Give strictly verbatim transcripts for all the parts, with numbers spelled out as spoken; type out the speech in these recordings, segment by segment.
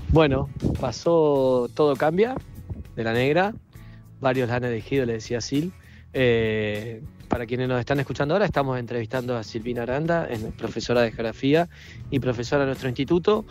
Bueno, pasó Todo Cambia, de La Negra. Varios la han elegido, le decía Sil. Eh, para quienes nos están escuchando ahora, estamos entrevistando a Silvina Aranda, es profesora de Geografía y profesora de nuestro instituto.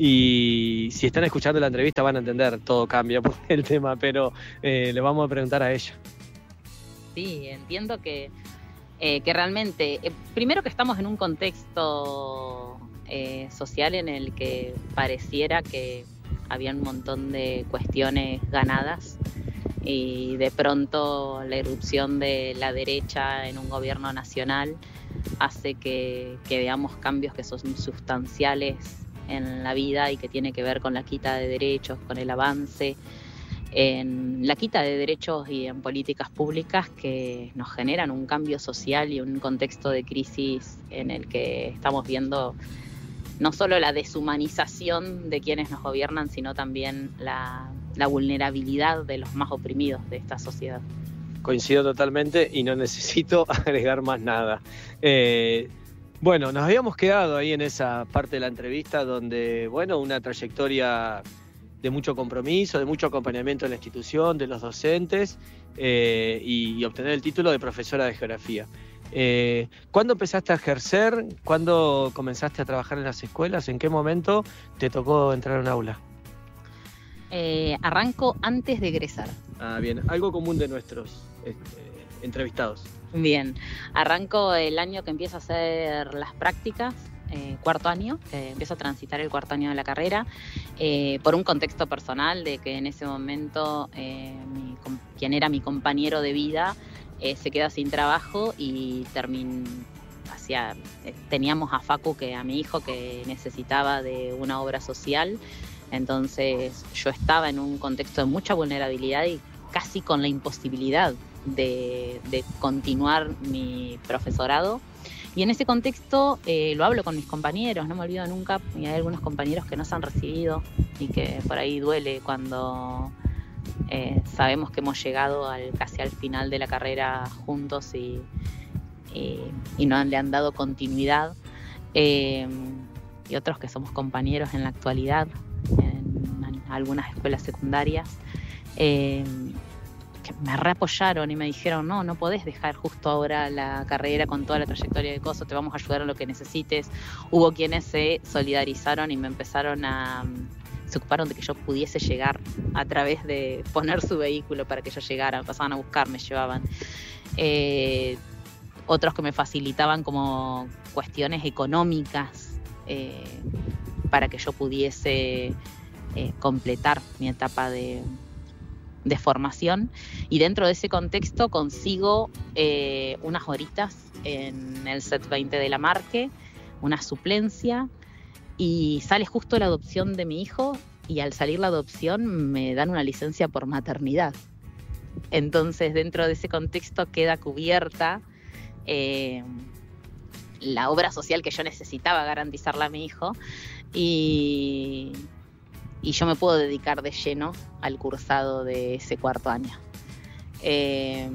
Y si están escuchando la entrevista van a entender Todo Cambia por el tema, pero eh, le vamos a preguntar a ella. Sí, entiendo que, eh, que realmente, eh, primero que estamos en un contexto eh, social en el que pareciera que había un montón de cuestiones ganadas y de pronto la irrupción de la derecha en un gobierno nacional hace que, que veamos cambios que son sustanciales en la vida y que tiene que ver con la quita de derechos, con el avance en la quita de derechos y en políticas públicas que nos generan un cambio social y un contexto de crisis en el que estamos viendo no solo la deshumanización de quienes nos gobiernan, sino también la, la vulnerabilidad de los más oprimidos de esta sociedad. Coincido totalmente y no necesito agregar más nada. Eh, bueno, nos habíamos quedado ahí en esa parte de la entrevista donde, bueno, una trayectoria de mucho compromiso, de mucho acompañamiento en la institución, de los docentes eh, y, y obtener el título de profesora de Geografía. Eh, ¿Cuándo empezaste a ejercer? ¿Cuándo comenzaste a trabajar en las escuelas? ¿En qué momento te tocó entrar a un aula? Eh, arranco antes de egresar. Ah, bien. Algo común de nuestros este, entrevistados. Bien. Arranco el año que empiezo a hacer las prácticas. Eh, cuarto año, que empiezo a transitar el cuarto año de la carrera, eh, por un contexto personal de que en ese momento eh, mi, quien era mi compañero de vida eh, se queda sin trabajo y termin, hacia, eh, teníamos a Facu, que a mi hijo, que necesitaba de una obra social. Entonces yo estaba en un contexto de mucha vulnerabilidad y casi con la imposibilidad de, de continuar mi profesorado. Y en ese contexto eh, lo hablo con mis compañeros, no me olvido nunca, y hay algunos compañeros que no se han recibido y que por ahí duele cuando eh, sabemos que hemos llegado al, casi al final de la carrera juntos y, y, y no le han dado continuidad. Eh, y otros que somos compañeros en la actualidad, en, en algunas escuelas secundarias. Eh, me reapoyaron y me dijeron, no, no podés dejar justo ahora la carrera con toda la trayectoria de cosas, te vamos a ayudar en lo que necesites. Hubo quienes se solidarizaron y me empezaron a... se ocuparon de que yo pudiese llegar a través de poner su vehículo para que yo llegara, pasaban a buscarme, llevaban. Eh, otros que me facilitaban como cuestiones económicas eh, para que yo pudiese eh, completar mi etapa de... de formación, y dentro de ese contexto consigo eh, unas horitas en el set veinte de la Marque, una suplencia, y sale justo la adopción de mi hijo, y al salir la adopción me dan una licencia por maternidad. Entonces dentro de ese contexto queda cubierta eh, la obra social que yo necesitaba garantizarle a mi hijo, y y yo me puedo dedicar de lleno al cursado de ese cuarto año. Eh,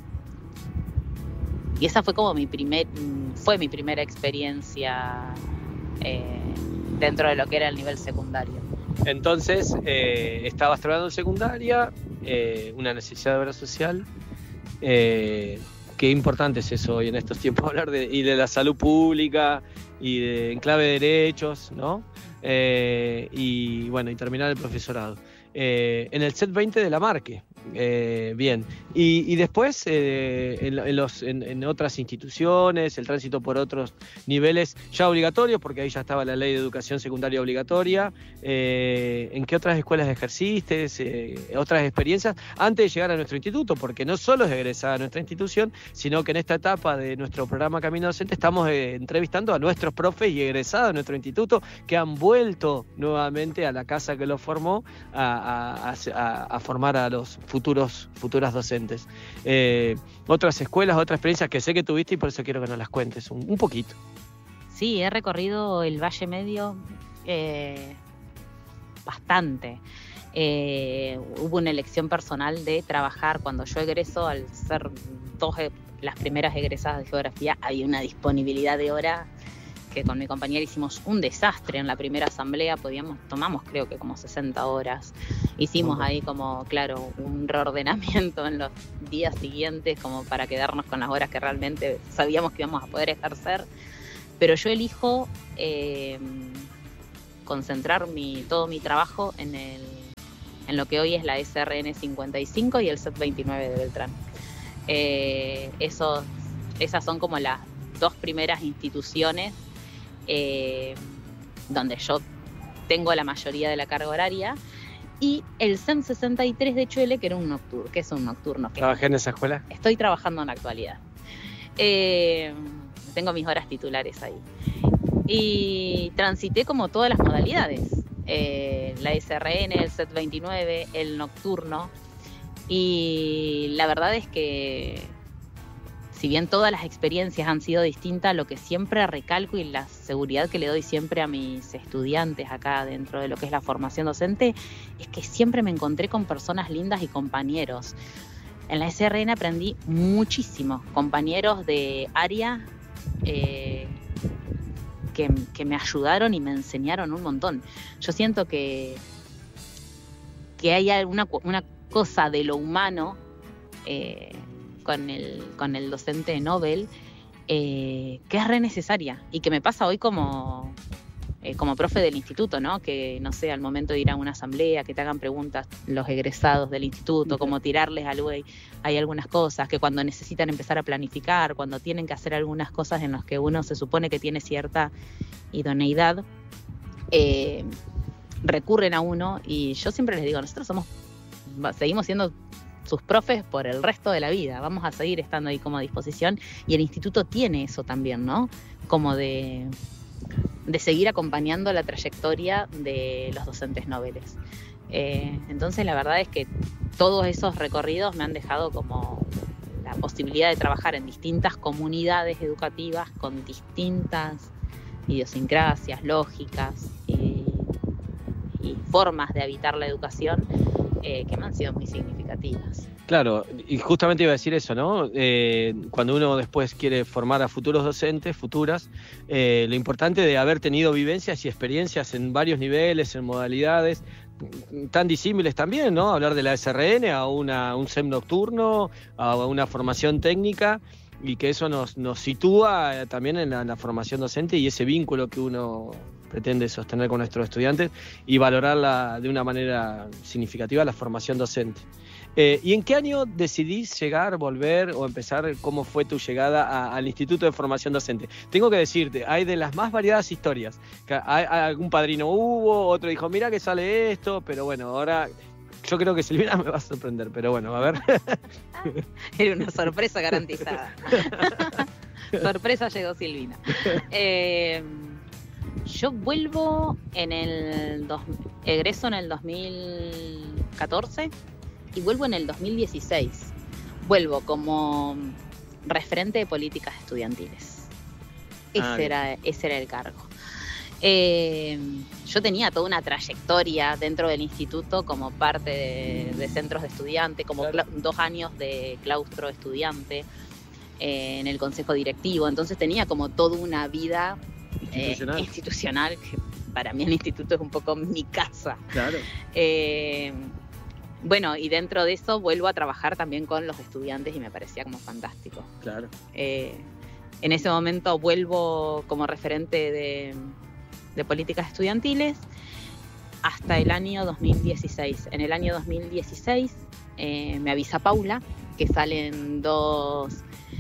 y esa fue como mi primer, fue mi primera experiencia eh, dentro de lo que era el nivel secundario. Entonces, eh, estabas trabajando en secundaria, eh, una necesidad de obra social. Eh, qué importante es eso hoy en estos tiempos, hablar de, y de la salud pública y de enclave de derechos, ¿no? Eh, y bueno, y terminar el profesorado. Eh, en el set veinte de la Marque. Eh, bien. Y, y después, eh, en, en, los, en, en otras instituciones, el tránsito por otros niveles ya obligatorios, porque ahí ya estaba la ley de educación secundaria obligatoria. Eh, ¿En qué otras escuelas ejerciste? Eh, ¿Otras experiencias? Antes de llegar a nuestro instituto, porque no solo es egresada a nuestra institución, sino que en esta etapa de nuestro programa Camino Docente estamos eh, entrevistando a nuestros profes y egresados de nuestro instituto que han vuelto nuevamente a la casa que los formó a, a, a, a formar a los futuros futuras docentes. Eh, otras escuelas, otras experiencias que sé que tuviste y por eso quiero que nos las cuentes un, un poquito. Sí, he recorrido el Valle Medio eh, bastante. Eh, hubo una elección personal de trabajar. Cuando yo egreso, al ser dos las primeras egresadas de Geografía, había una disponibilidad de hora que con mi compañera hicimos un desastre en la primera asamblea, podíamos, tomamos creo que como sesenta horas, hicimos uh-huh. ahí como, claro, un reordenamiento en los días siguientes como para quedarnos con las horas que realmente sabíamos que íbamos a poder ejercer, pero yo elijo eh, concentrar mi, todo mi trabajo en, el, en lo que hoy es la S R N cincuenta y cinco y el C E T veintinueve de Beltrán. Eh, esos, esas son como las dos primeras instituciones Eh, donde yo tengo la mayoría de la carga horaria, y el C E M sesenta y tres de Chuele, que era un nocturno, que es un nocturno. ¿Trabajé en esa escuela? Estoy trabajando en la actualidad. Eh, tengo mis horas titulares ahí. Y transité como todas las modalidades. Eh, la S R N, el C E T veintinueve, el nocturno. Y la verdad es que si bien todas las experiencias han sido distintas, lo que siempre recalco y la seguridad que le doy siempre a mis estudiantes acá dentro de lo que es la formación docente, es que siempre me encontré con personas lindas y compañeros. En la S R N aprendí muchísimo, compañeros de área eh, que, que me ayudaron y me enseñaron un montón. Yo siento que, que hay una, una cosa de lo humano eh, con el, con el docente Nobel, eh, que es re necesaria y que me pasa hoy como, eh, como profe del instituto, ¿no? Que, no sé, al momento de ir a una asamblea, que te hagan preguntas los egresados del instituto, como tirarles algo, hay, hay algunas cosas, que cuando necesitan empezar a planificar, cuando tienen que hacer algunas cosas en las que uno se supone que tiene cierta idoneidad, eh, recurren a uno, y yo siempre les digo, nosotros somos, seguimos siendo sus profes por el resto de la vida, vamos a seguir estando ahí como a disposición, y el instituto tiene eso también, ¿no? Como de, de seguir acompañando la trayectoria de los docentes noveles. Eh, entonces la verdad es que todos esos recorridos me han dejado como la posibilidad de trabajar en distintas comunidades educativas con distintas idiosincrasias, lógicas y, y formas de habitar la educación, Eh, que me han sido muy significativas. Claro, y justamente iba a decir eso, ¿no? Eh, cuando uno después quiere formar a futuros docentes, futuras, eh, lo importante de haber tenido vivencias y experiencias en varios niveles, en modalidades tan disímiles también, ¿no? Hablar de la S R N a una, un C E M nocturno, a una formación técnica, y que eso nos, nos sitúa también en la, en la formación docente y ese vínculo que uno pretende sostener con nuestros estudiantes y valorarla de una manera significativa la formación docente. Eh, ¿Y en qué año decidís llegar, volver o empezar? ¿Cómo fue tu llegada a, al Instituto de Formación Docente? Tengo que decirte, hay de las más variadas historias. Hay, hay algún padrino hubo, otro dijo, mira que sale esto, pero bueno, ahora yo creo que Silvina me va a sorprender, pero bueno, a ver. Era una sorpresa garantizada. Sorpresa llegó Silvina. Eh, yo vuelvo en el... Dos, egreso en el dos mil catorce y vuelvo en el dos mil dieciséis. Vuelvo como referente de políticas estudiantiles. Ese, ah, era, ese era el cargo. Eh, yo tenía toda una trayectoria dentro del instituto como parte de, de centros de estudiantes, como claro. cla- dos años de claustro estudiante eh, en el consejo directivo, entonces tenía como toda una vida institucional. Eh, institucional, que para mí el instituto es un poco mi casa. Claro. Eh, bueno, y dentro de eso vuelvo a trabajar también con los estudiantes y me parecía como fantástico. Claro. Eh, en ese momento vuelvo como referente de... de políticas estudiantiles hasta el año dos mil dieciséis. En el año dos mil dieciséis eh, me avisa Paula que salen dos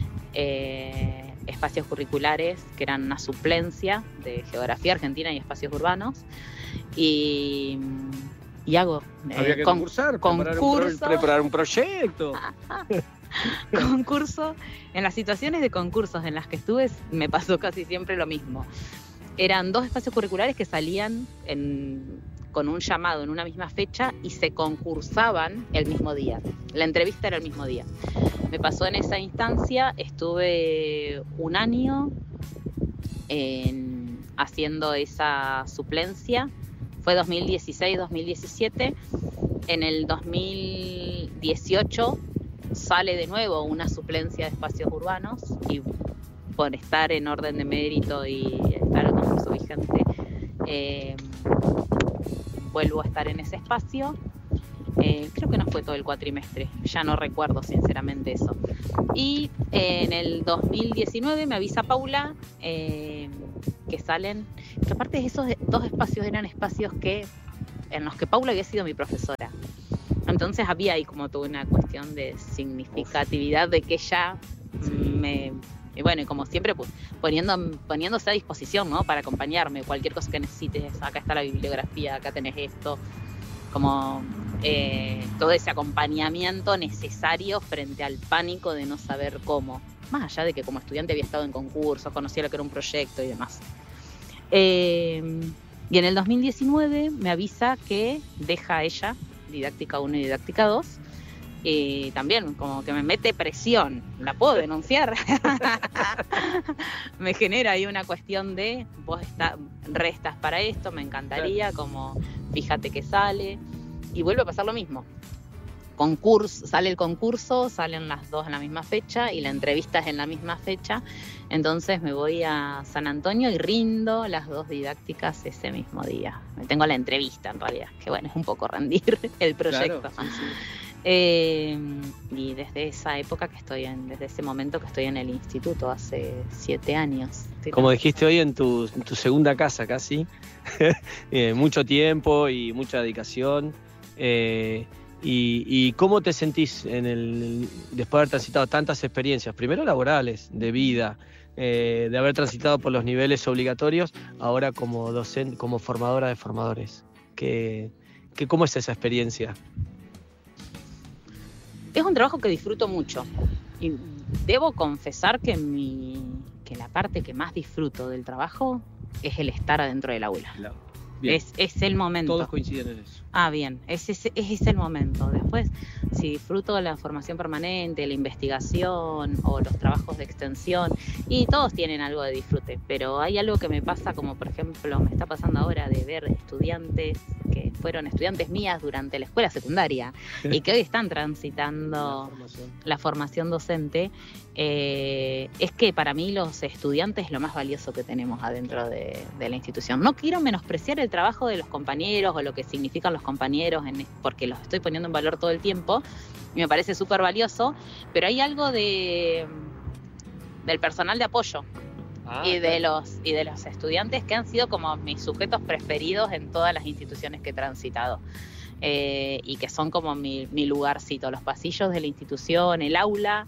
eh, espacios curriculares que eran una suplencia de Geografía Argentina y Espacios Urbanos, y, y hago eh, había que con, concursar, preparar concurso, un, pro, preparar un proyecto. Concurso. En las situaciones de concursos en las que estuve me pasó casi siempre lo mismo. Eran dos espacios curriculares que salían en, con un llamado en una misma fecha y se concursaban el mismo día. La entrevista era el mismo día. Me pasó en esa instancia, estuve un año en, haciendo esa suplencia. Fue dos mil dieciséis dos mil diecisiete. En el dos mil dieciocho sale de nuevo una suplencia de espacios urbanos y por estar en orden de mérito y estar en concurso vigente, eh, vuelvo a estar en ese espacio. Eh, creo que no fue todo el cuatrimestre, ya no recuerdo sinceramente eso. Y eh, en el dos mil diecinueve me avisa Paula eh, que salen, que aparte de esos dos espacios eran espacios que en los que Paula había sido mi profesora. Entonces había ahí como toda una cuestión de significatividad de que ella sí. me... Y bueno, y como siempre, pues, poniendo, poniéndose a disposición, ¿no? Para acompañarme, cualquier cosa que necesites, acá está la bibliografía, acá tenés esto, como eh, todo ese acompañamiento necesario frente al pánico de no saber cómo. Más allá de que como estudiante había estado en concursos, conocía lo que era un proyecto y demás. Eh, y en el dos mil diecinueve me avisa que deja ella Didáctica uno y Didáctica dos. Y también como que me mete presión, la puedo denunciar. Me genera ahí una cuestión de vos está, restas para esto, me encantaría, como fíjate que sale. Y vuelve a pasar lo mismo. Concurso, sale el concurso, salen las dos en la misma fecha y la entrevista es en la misma fecha. Entonces me voy a San Antonio y rindo las dos didácticas ese mismo día. Me tengo la entrevista en realidad, que bueno, es un poco rendir el proyecto. Claro, sí, sí. Eh, y desde esa época que estoy en, desde ese momento que estoy en el instituto, hace siete años. Como dijiste hoy, en tu, en tu segunda casa casi, eh, mucho tiempo y mucha dedicación. Eh, y, ¿Y cómo te sentís en el, después de haber transitado tantas experiencias, primero laborales, de vida, eh, de haber transitado por los niveles obligatorios, ahora como docente, como formadora de formadores? ¿Qué, qué, ¿Cómo es esa experiencia? Es un trabajo que disfruto mucho y debo confesar que, mi, que la parte que más disfruto del trabajo es el estar adentro del aula. Es, es el momento. Todos coinciden en eso. Ah, bien, ese es, es, es el momento. Después, si disfruto de la formación permanente, la investigación o los trabajos de extensión, y todos tienen algo de disfrute, pero hay algo que me pasa, como por ejemplo me está pasando ahora de ver estudiantes que fueron estudiantes mías durante la escuela secundaria y que hoy están transitando la formación, la formación docente. Eh, es que para mí los estudiantes es lo más valioso que tenemos adentro de, de la institución. No quiero menospreciar el trabajo de los compañeros o lo que significan los compañeros, en, porque los estoy poniendo en valor todo el tiempo y me parece súper valioso, pero hay algo de del personal de apoyo ah, y, de claro. los, y de los estudiantes que han sido como mis sujetos preferidos en todas las instituciones que he transitado. Eh, y que son como mi, mi lugarcito, los pasillos de la institución, el aula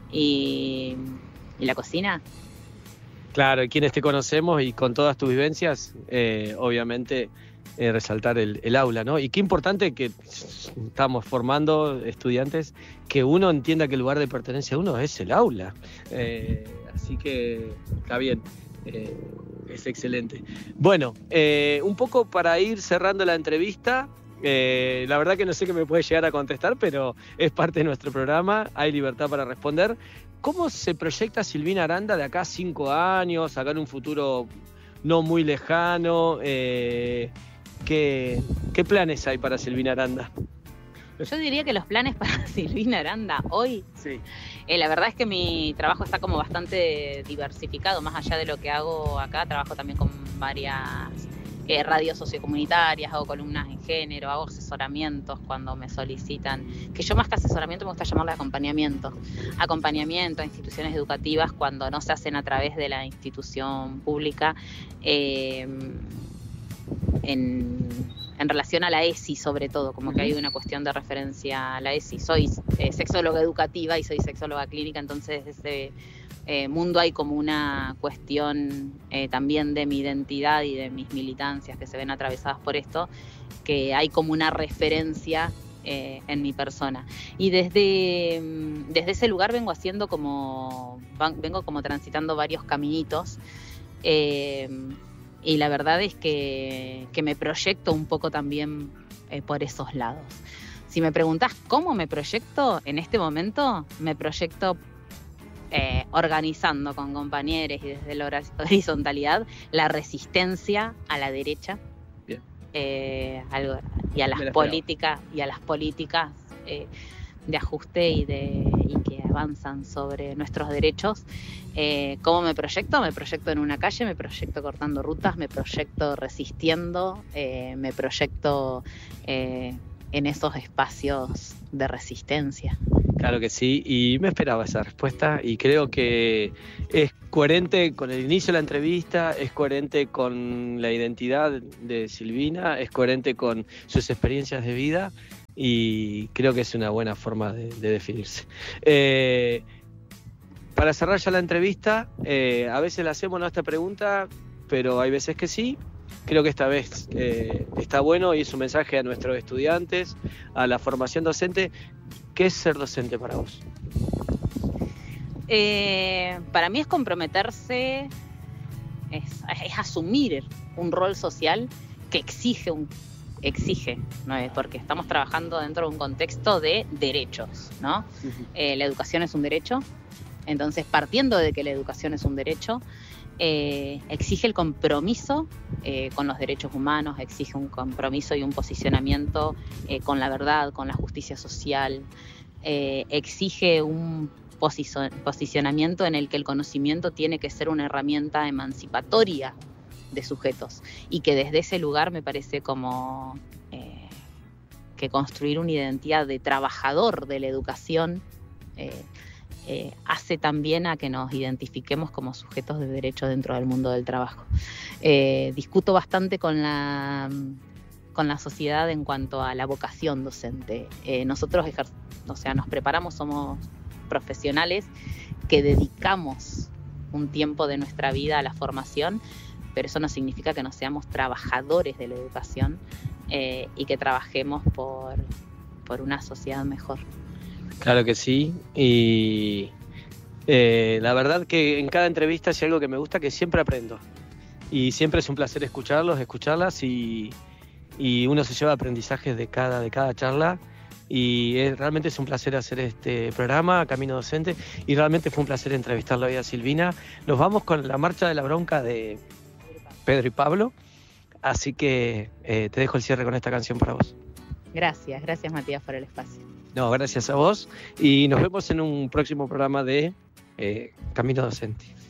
y, y la cocina. Claro, y quienes te conocemos y con todas tus vivencias, eh, obviamente eh, resaltar el, el aula, ¿no? Y qué importante que estamos formando estudiantes, que uno entienda que el lugar de pertenencia de uno es el aula. Eh, así que está bien, eh, es excelente. Bueno, eh, un poco para ir cerrando la entrevista. Eh, la verdad que no sé qué me puede llegar a contestar, pero es parte de nuestro programa, hay libertad para responder. ¿Cómo se proyecta Silvina Aranda de acá a cinco años, acá en un futuro no muy lejano? Eh, ¿qué, ¿Qué planes hay para Silvina Aranda? Yo diría que los planes para Silvina Aranda hoy, sí. eh, la verdad es que mi trabajo está como bastante diversificado, más allá de lo que hago acá, trabajo también con varias Eh, radios sociocomunitarias, hago columnas en género, hago asesoramientos cuando me solicitan, que yo más que asesoramiento me gusta llamarle acompañamiento, acompañamiento a instituciones educativas cuando no se hacen a través de la institución pública, eh, en, en relación a la E S I sobre todo, como que hay una cuestión de referencia a la E S I. Soy eh, sexóloga educativa y soy sexóloga clínica, entonces desde Eh, mundo hay como una cuestión eh, también de mi identidad y de mis militancias que se ven atravesadas por esto, que hay como una referencia eh, en mi persona. Y desde, desde ese lugar vengo haciendo como, vengo como transitando varios caminitos eh, y la verdad es que, que me proyecto un poco también eh, por esos lados. Si me preguntás cómo me proyecto en este momento, me proyecto Eh, organizando con compañeros y desde la horizontalidad la resistencia a la derecha. Bien. Eh, algo, y a las políticas y a las políticas eh, de ajuste y de y que avanzan sobre nuestros derechos. Eh, ¿Cómo me proyecto? Me proyecto en una calle, me proyecto cortando rutas, me proyecto resistiendo, eh, me proyecto eh, en esos espacios de resistencia. Claro que sí, y me esperaba esa respuesta y creo que es coherente con el inicio de la entrevista, es coherente con la identidad de Silvina, es coherente con sus experiencias de vida y creo que es una buena forma de, de definirse. Eh, para cerrar ya la entrevista, eh, a veces le hacemos ¿no? esta pregunta, pero hay veces que sí. Creo que esta vez eh, está bueno y es un mensaje a nuestros estudiantes, a la formación docente. ¿Qué es ser docente para vos? Eh, para mí es comprometerse, es, es asumir un rol social que exige, un, exige, ¿no? Porque estamos trabajando dentro de un contexto de derechos, ¿no? Uh-huh. Eh, la educación es un derecho, entonces partiendo de que la educación es un derecho, Eh, exige el compromiso eh, con los derechos humanos, exige un compromiso y un posicionamiento eh, con la verdad, con la justicia social, eh, exige un posicio- posicionamiento en el que el conocimiento tiene que ser una herramienta emancipatoria de sujetos y que desde ese lugar me parece como eh, que construir una identidad de trabajador de la educación eh, Eh, hace también a que nos identifiquemos como sujetos de derecho dentro del mundo del trabajo. Eh, discuto bastante con la, con la sociedad en cuanto a la vocación docente. Eh, nosotros ejer- o sea, nos preparamos, somos profesionales que dedicamos un tiempo de nuestra vida a la formación, pero eso no significa que no seamos trabajadores de la educación eh, y que trabajemos por, por una sociedad mejor. Claro que sí, y eh, la verdad que en cada entrevista hay algo que me gusta, que siempre aprendo. Y siempre es un placer escucharlos, escucharlas y, y uno se lleva aprendizajes de cada, de cada charla. Y es, realmente es un placer hacer este programa, Camino Docente, y realmente fue un placer entrevistarla hoy a Silvina. Nos vamos con la marcha de la bronca de Pedro y Pablo, así que eh, te dejo el cierre con esta canción para vos. Gracias, gracias Matías por el espacio. No, gracias a vos y nos vemos en un próximo programa de eh, Camino Docente.